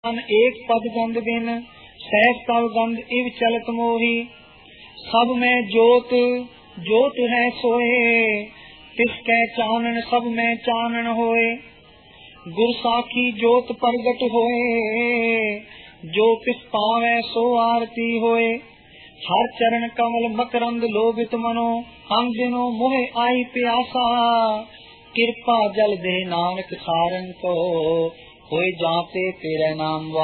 एक पद गंध बिन सहज तव गंध इव चलत मोही। सब में जोत जोत है सोए, तिसकै चानन सब में चानन होए। गुर साखी जोत प्रगट होए, जो तिस पावै सो आरती होए। हर चरण कमल मकरंद लोभित मनो, अंग दिनो मोहे आई प्यासा। कृपा जल दे नानक सारंग को, होए जाते तेरे नाम